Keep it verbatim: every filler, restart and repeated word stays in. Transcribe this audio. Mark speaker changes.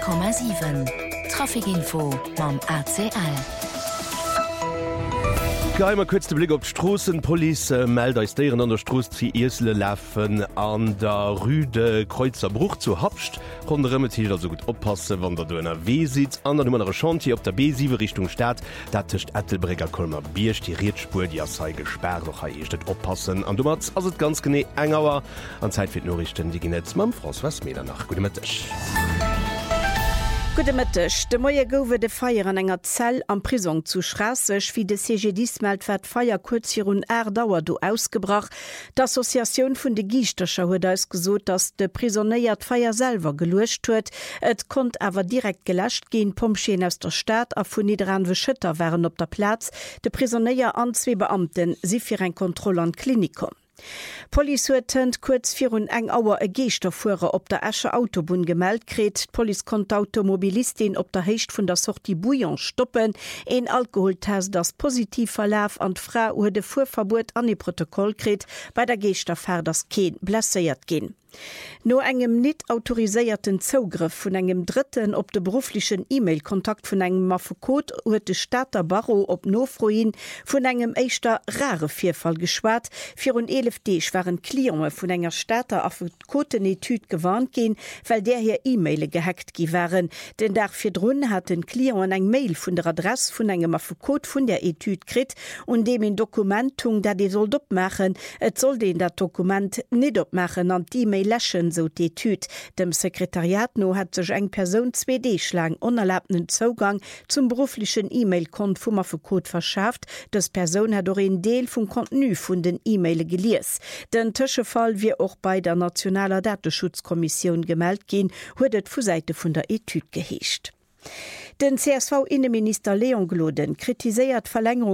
Speaker 1: Komma sieben Trafikinfo mam A C L.
Speaker 2: Geimer kurz den Blick op d'Strossenpolice äh, meldet als deren an der Stroos wie Isle läffen an der Rüde Kreuzerbruch zu Hapscht runmmet hier so gut oppassen, wann der Dönner weh sieht an der Nummer Chanti op der B sieben Richtung Stadt dat tischcht Ettelbreger Kolmer Biersch die Reetspur die sei gesperrt noch haet oppassen an du mats as het ganz gené engerer an Zeit wird nur richten die Genetz mam François Meder nach Gute Mittag.
Speaker 3: Gute Mittag. De Moie gowe de Feier an enger Zell am Prison zu Schrassech, wie de C G D-Smelt wat Feier kurz hier un Erdauer do ausgebracht. D'Assoziation vun de Giichtercher huet ausgesot, dats de Prisonéiert Feier selber geluecht huet. Et kont awer direkt gelächt gin Pomscheen aus der Stadt a vun niederanwe Schëtter wären op der Platz. De Prisonéier an zwee Beamten si fir en Kontroll an Klinikum. Police huet kurz vir un eng Auer e Geesterfuer op der Äsche Autobun gemeldt kreet. Police kont Automobilistin op der Hecht vun der Sortie Bouillon stoppen. En Alkoholtest das positiv verlauf an d'Frau huet de Fuhrverbot an e Protokoll kreet, bei der Geesterfer das Keen blesséiert gin. No engem net autoriséierten Zugriff vun engem Dritten op de beruflichen E-Mail-Kontakt vun engem Mafokot huet de Staater Barrow op Nofroin vun engem eichter rare Vierfall geschwaart. Fir un elf Deeg waren Kliome vun enger Staater a Kotenetyd gewarnt gin, weil der hier E-Maile gehackt gi waren. Den Dach fir Drun hat den Klion eng Mail vun der Adress vun engem Mafokot vun der Etyd krit und dem in Dokumentung dat de soll opmachen, et soll den dat Dokument net opmachen an die E-Mail lächen so d'Etyd. Dem Sekretariat no hat sech eng Person zwei D-Schlang unerlaubten Zugang zum beruflichen E-Mail-Kont vum Mafokot verschafft. Das Person hat or en Deel vum Kontinu vun den E-Maile geliers. Den Tëschefall wie auch bei der Nationaler Datenschutzkommission gemeldt gin, huet et vu Seite vun der Etyd geheescht. Den C S V-Innenminister Leon Gloden kritiséiert Verlängerung